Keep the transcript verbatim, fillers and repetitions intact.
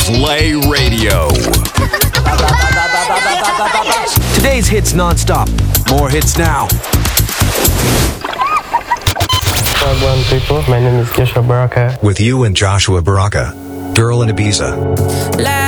Play Radio. Today's hits non-stop. More hits now. Wagwan people, my name is Joshua Baraka. With you and Joshua Baraka. Girl in Ibiza.